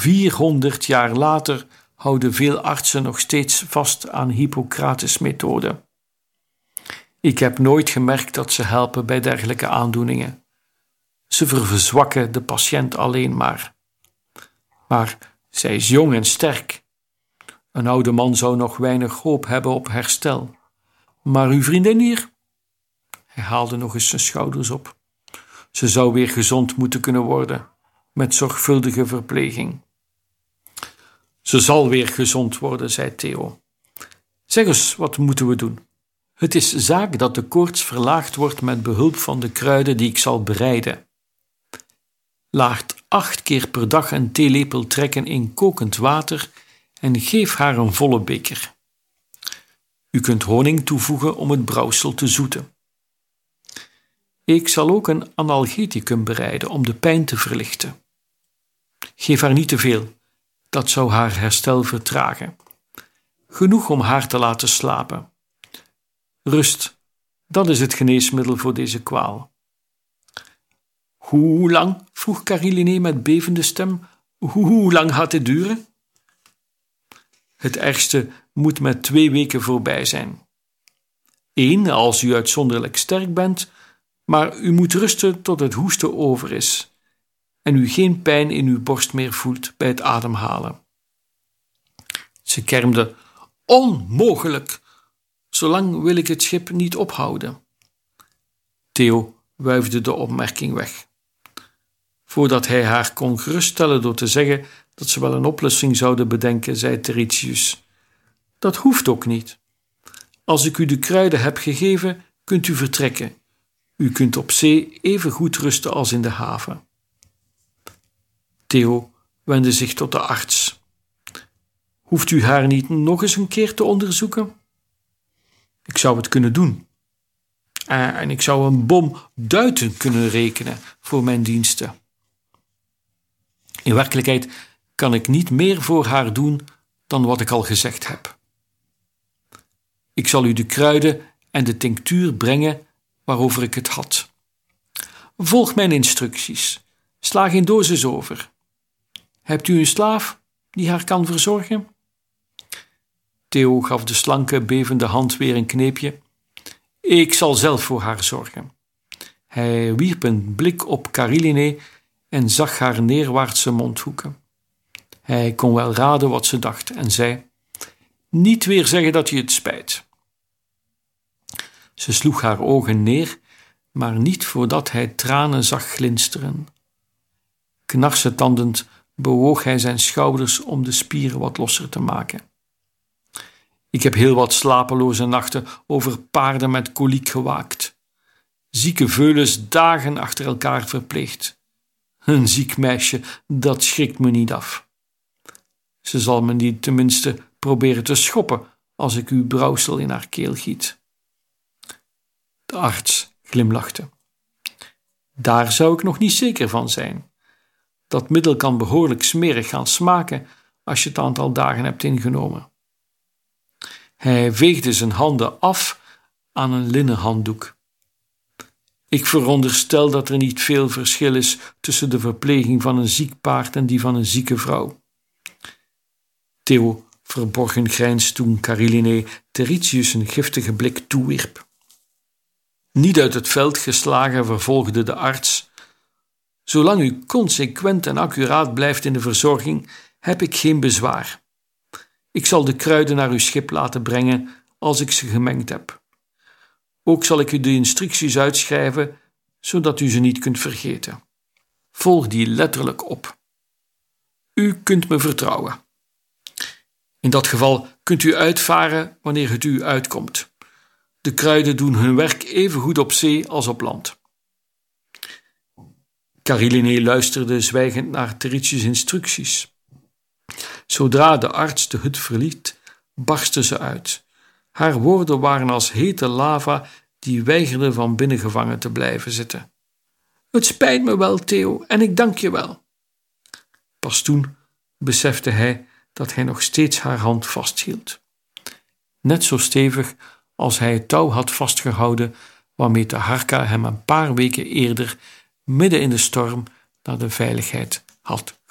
400 jaar later houden veel artsen nog steeds vast aan Hippocrates' methode. Ik heb nooit gemerkt dat ze helpen bij dergelijke aandoeningen. Ze verzwakken de patiënt alleen maar. Maar zij is jong en sterk. Een oude man zou nog weinig hoop hebben op herstel. Maar uw vriendin hier? Hij haalde nog eens zijn schouders op. Ze zou weer gezond moeten kunnen worden, met zorgvuldige verpleging. Ze zal weer gezond worden, zei Theo. Zeg eens, wat moeten we doen? Het is zaak dat de koorts verlaagd wordt met behulp van de kruiden die ik zal bereiden. Laat 8 keer per dag een theelepel trekken in kokend water en geef haar een volle beker. U kunt honing toevoegen om het brouwsel te zoeten. Ik zal ook een analgeticum bereiden om de pijn te verlichten. Geef haar niet te veel, dat zou haar herstel vertragen. Genoeg om haar te laten slapen. Rust, dat is het geneesmiddel voor deze kwaal. Hoe lang, vroeg Cariliné met bevende stem, hoe lang gaat dit duren? Het ergste moet met 2 weken voorbij zijn. 1, als u uitzonderlijk sterk bent, maar u moet rusten tot het hoesten over is en u geen pijn in uw borst meer voelt bij het ademhalen. Ze kermde, onmogelijk! Zolang wil ik het schip niet ophouden. Theo wuifde de opmerking weg. Voordat hij haar kon geruststellen door te zeggen dat ze wel een oplossing zouden bedenken, zei Terentius: dat hoeft ook niet. Als ik u de kruiden heb gegeven, kunt u vertrekken. U kunt op zee even goed rusten als in de haven. Theo wendde zich tot de arts. Hoeft u haar niet nog eens een keer te onderzoeken? Ik zou het kunnen doen. En ik zou een bom duiten kunnen rekenen voor mijn diensten. In werkelijkheid kan ik niet meer voor haar doen dan wat ik al gezegd heb. Ik zal u de kruiden en de tinctuur brengen waarover ik het had. Volg mijn instructies. Sla geen dozis over. Hebt u een slaaf die haar kan verzorgen? Theo gaf de slanke, bevende hand weer een kneepje. Ik zal zelf voor haar zorgen. Hij wierp een blik op Cariliné en zag haar neerwaartse mondhoeken. Hij kon wel raden wat ze dacht en zei: niet weer zeggen dat je het spijt. Ze sloeg haar ogen neer, maar niet voordat hij tranen zag glinsteren. Knarsetandend bewoog hij zijn schouders om de spieren wat losser te maken. Ik heb heel wat slapeloze nachten over paarden met koliek gewaakt. Zieke veulens dagen achter elkaar verpleegd. Een ziek meisje, dat schrikt me niet af. Ze zal me niet tenminste proberen te schoppen als ik uw brouwsel in haar keel giet. De arts glimlachte. Daar zou ik nog niet zeker van zijn. Dat middel kan behoorlijk smerig gaan smaken als je het aantal dagen hebt ingenomen. Hij veegde zijn handen af aan een linnen handdoek. Ik veronderstel dat er niet veel verschil is tussen de verpleging van een ziek paard en die van een zieke vrouw. Theo verborg een grijns toen Cariliné Terentius een giftige blik toewierp. Niet uit het veld geslagen vervolgde de arts: zolang u consequent en accuraat blijft in de verzorging, heb ik geen bezwaar. Ik zal de kruiden naar uw schip laten brengen als ik ze gemengd heb. Ook zal ik u de instructies uitschrijven, zodat u ze niet kunt vergeten. Volg die letterlijk op. U kunt me vertrouwen. In dat geval kunt u uitvaren wanneer het u uitkomt. De kruiden doen hun werk even goed op zee als op land. Cariliné luisterde zwijgend naar Terentius' instructies. Zodra de arts de hut verliet, barstte ze uit. Haar woorden waren als hete lava die weigerde van binnen gevangen te blijven zitten. Het spijt me wel, Theo, en ik dank je wel. Pas toen besefte hij dat hij nog steeds haar hand vasthield. Net zo stevig als hij het touw had vastgehouden waarmee Taharka hem een paar weken eerder midden in de storm naar de veiligheid had